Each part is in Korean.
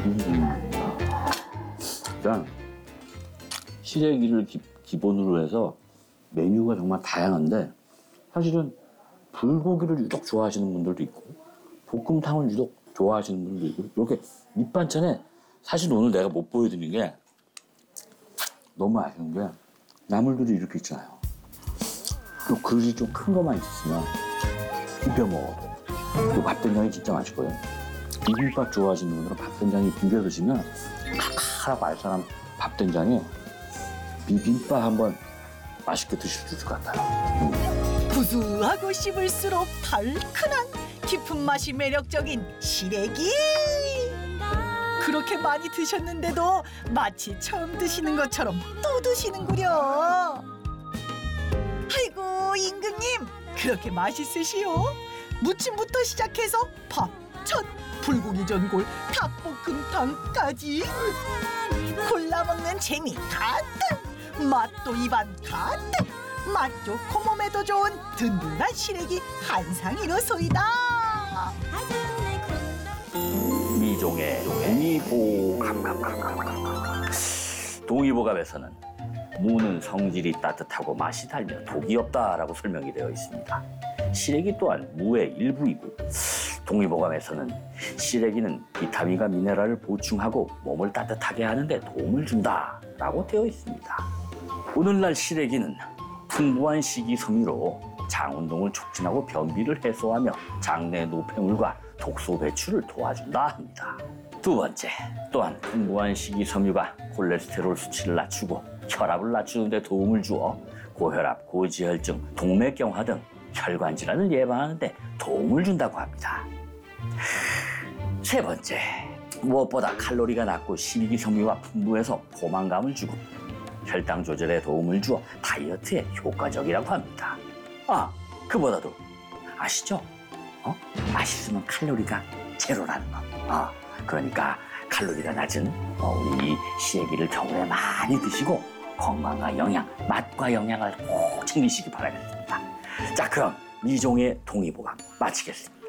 일단 시래기를 기본으로 해서 메뉴가 정말 다양한데 사실은 불고기를 유독 좋아하시는 분들도 있고 볶음탕을 유독 좋아하시는 분들도 있고 이렇게 밑반찬에 사실 오늘 내가 못 보여드린 게 너무 아쉬운 게 나물들이 이렇게 있잖아요. 또 그릇이 좀 큰 것만 있으면 비벼 먹어도 또 밥된장이 진짜 맛있거든요. 비빔밥 좋아하시는 분들은 밥된장에 비벼 드시면 칼칼하고 알싸한 밥된장에 비빔밥 한번 맛있게 드실 수 있을 것 같아요. 구수하고 씹을수록 달큰한 깊은 맛이 매력적인 시래기. 그렇게 많이 드셨는데도 마치 처음 드시는 것처럼 또 드시는구려. 아이고 임금님 그렇게 맛있으시오. 무침부터 시작해서 밥, 첫, 불고기 전골, 닭볶음탕까지 골라 먹는 재미 가득, 맛도 입안 가득, 맛 좋고 몸에도 좋은 든든한 시래기 한상이로소이다. 미종의 동의보. 동의보감에서는 무는 성질이 따뜻하고 맛이 달며 독이 없다라고 설명이 되어 있습니다. 시래기 또한 무의 일부이고 동의보감에서는 시래기는 비타민과 미네랄을 보충하고 몸을 따뜻하게 하는 데 도움을 준다라고 되어 있습니다. 오늘날 시래기는 풍부한 식이섬유로 장운동을 촉진하고 변비를 해소하며 장내 노폐물과 독소 배출을 도와준다 합니다. 두 번째, 또한 풍부한 식이섬유가 콜레스테롤 수치를 낮추고 혈압을 낮추는 데 도움을 주어 고혈압, 고지혈증, 동맥경화 등 혈관 질환을 예방하는 데 도움을 준다고 합니다. 세 번째, 무엇보다 칼로리가 낮고 식이섬유가 풍부해서 포만감을 주고 혈당 조절에 도움을 주어 다이어트에 효과적이라고 합니다. 아, 그보다도 아시죠? 맛있으면 칼로리가 제로라는 거. 그러니까 칼로리가 낮은 우리 이 시래기를 겨울에 많이 드시고 건강과 영양, 맛과 영양을 꼭 챙기시기 바라겠습니다. 자, 그럼 미종의 동의보감 마치겠습니다.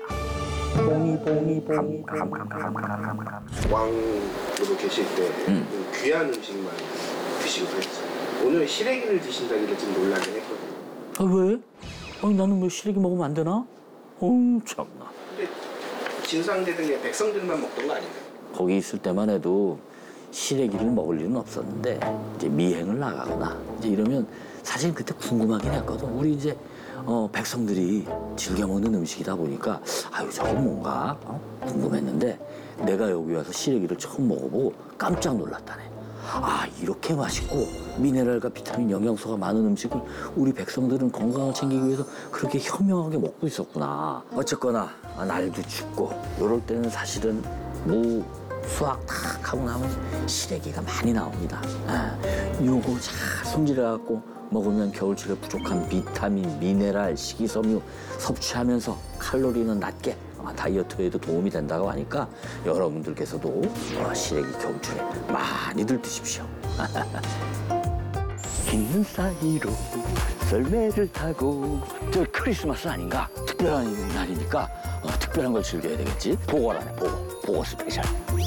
왕으로 계실 때 귀한 음식만 드시고 그랬어요. 오늘 시래기를 드신다길래 좀 놀라긴 했거든요. 아, 왜? 아니, 나는 왜 시래기 먹으면 안 되나? 참나. 근데 진상제 등의 백성들만 먹던 거 아닌가요? 거기 있을 때만 해도 시래기를 먹을 일은 없었는데 이제 미행을 나가거나 이제 이러면 사실 그때 궁금하긴 했거든. 우리 이제 백성들이 즐겨 먹는 음식이다 보니까 아유 저건 뭔가 궁금했는데 내가 여기 와서 시래기를 처음 먹어보고 깜짝 놀랐다네. 아 이렇게 맛있고 미네랄과 비타민 영양소가 많은 음식을 우리 백성들은 건강을 챙기기 위해서 그렇게 현명하게 먹고 있었구나. 어쨌거나 날도 춥고 이럴 때는 사실은 무 수확 탁 하고 나면 시래기가 많이 나옵니다. 요거 잘 손질해갖고 먹으면 겨울철에 부족한 비타민, 미네랄, 식이섬유 섭취하면서 칼로리는 낮게 다이어트에도 도움이 된다고 하니까 여러분들께서도 시래기 겨울철에 많이들 드십시오. 긴 사이로 썰매를 타고 저 크리스마스 아닌가? 특별한 날이니까 특별한 걸 즐겨야 되겠지? 보고라네, 보고 스페셜.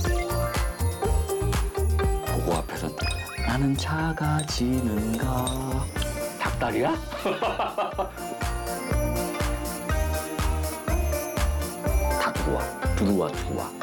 보고 앞에선 나는 작아지는가? 닭다리야? 다 들어와.